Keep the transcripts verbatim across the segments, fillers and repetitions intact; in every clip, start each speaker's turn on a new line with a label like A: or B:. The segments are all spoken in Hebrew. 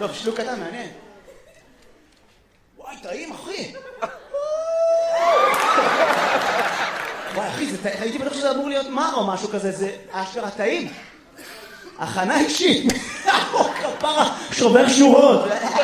A: טוב, שלוק קטן, מעניין. וואי, טעים, אחי. וואי, אחי, הייתי בטוח שזה אמור להיות מר או משהו כזה, זה אשכרה טעים. הכנה אישית. כפרה, שובר שורות.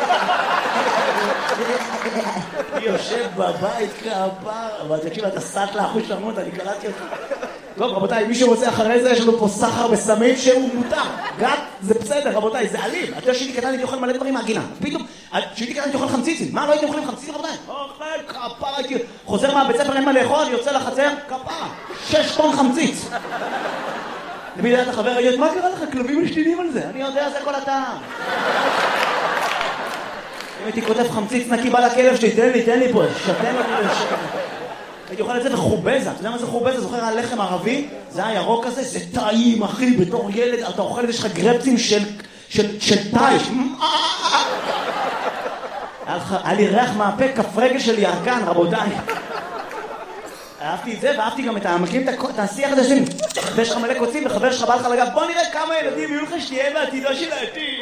A: אני יושב בבית כפרה, אבל תקשיב, אתה סעת לאחוז שלמות, אני קלטתי אותך. טוב, רבותיי, מי שרוצה אחרי זה, יש לנו פה סחר בסמים שהוא מותר. גת, זה בסדר, רבותיי, זה אלים. אתה יודע שהייתי קטן, הייתי אוכל מלא דברים מהגינה. פתאום, שהייתי קטן, הייתי אוכל חמציצים. מה, לא הייתי אוכלים חמציצים, רבותיי? אוכל, כפרה, הייתי חוזר מהבית ספר, אין מה לאכול, יוצא לחצר, כפרה. שש טון חמציץ. למי יודע את החבר, ראית, מה קרה לך? כלבים משתינים על זה. אני יודע, זה כל הטעם. אם הייתי כותב חמציץ נקי בא לכלב שלי, תן לי, תן לי פה, שתן לי לשקר. הייתי אוכל את זה וחובזה, אתה יודע מה זה חובזה? זוכר הלחם ערבי? זה הירוק הזה, זה טעים, אחי, בתור ילד, אתה אוכל את זה, יש לך גרפצים של טייש. היה לי ריח מהפה, כף רגל של ירקן, רבותיי. אהבתי את זה, ואהבתי גם את המקים את השיח הזה שלי. ויש לך מלא קוצים, וחבר שלך בא לך לגב, בוא נראה כמה ילדים יהיו לך שתהיה בעתידה של העתיד.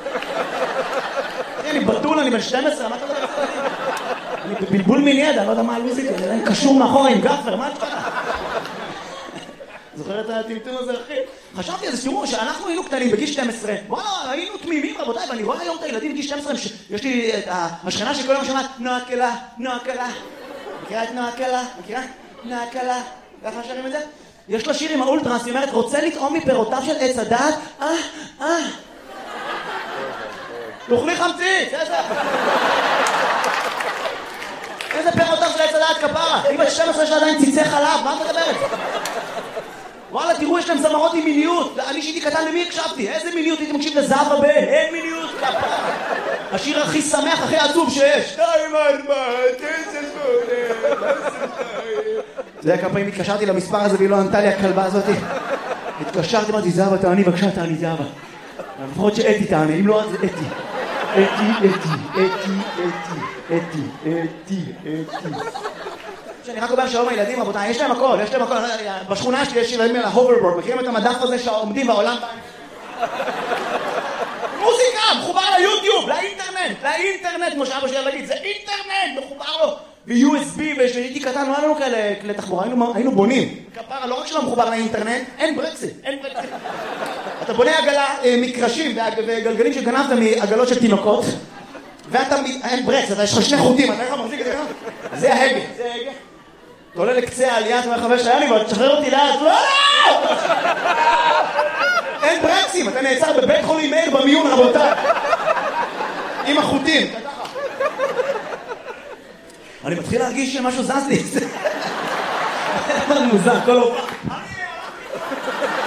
A: אני בטול, אני בן שתים עשרה, מה אתה יודע? אני בבלבול מיני, אני לא יודע מה הלוזית, אני קשור מאחורה עם גפר, מה את קרה? זוכר את הטמטום הזה, אחי? חשבתי על זה, תראו, שאנחנו היינו קטנים בגיל שתים עשרה, וואלה, היינו תמימים, רבותיי, ואני רואה היום את הילדים בגיל שתים עשרה, יש לי את השכנה שכל יום שמעת, נועה קלה, נועה קלה. מכירה את נועה קלה? מכירה? נועה קלה. ככה שרים את זה? יש לה שיר עם האולטרס, היא אומרת, רוצה לטעום מפירותיו של עץ הדעת? אה, אה. תאכלי חמציץ, איזה... איזה פירותיו של עץ הדעת כפרה? היא בת שתים עשרה שלה עדיין ציצי חלב, מה את מדברת? וואלה, תראו, יש להם זמרות עם מיניות. אני שהייתי קטן, למי הקשבתי? איזה מיניות? הייתי מקשיב לזהבה ב... אין מיניות כפרה. השיר הכי שמח, הכי עצוב שיש. שתיים ארבע, תשע שמונה, אתה יודע כמה פעמים התקשרתי למספר הזה והיא לא ענתה לי הכלבה הזאת? התקשרתי, אמרתי, זהבה, תעני, בבקשה, תעני, זהבה. לפחות שאתי תעני, אם לא, אז אתי. אתי, אתי, אתי, אתי, אתי, אתי, אתי. שאני רק אומר שהיום הילדים, רבותיי, יש להם הכל, יש להם הכל. בשכונה שלי יש ילדים על ההוברבורד, מכירים את המדף הזה שעומדים בעולם? מוזיקה, מחובר ליוטיוב, לאינטרנט, לאינטרנט, כמו שאבא שלי להגיד, זה אינטרנט, מחובר לו. ו-יו אס בי, ושהייתי קטן, לא היה לנו כאלה כלי תחבורה, היינו בונים. כפרה, לא רק שלא מחובר לאינטרנט, אין ברקסים, אין ברקסים. אתה בונה עגלה, מקרשים וגלגלים שגנבת מעגלות של תינוקות, ואתה, אין ברקס, אתה יש לך שני חוטים, אתה איך מחזיק את זה ככה? זה ההגה, זה ההגה. אתה עולה לקצה העלייה, אתה אומר חבר שהיה לי, אבל תשחרר אותי לאט, לא, לא! אין ברקסים, אתה נעצר בבית חולים מאיר במיון, רבותיי. עם החוטים. אני מתחיל להרגיש שמשהו זז לי. זה מוזר, כל הופעה.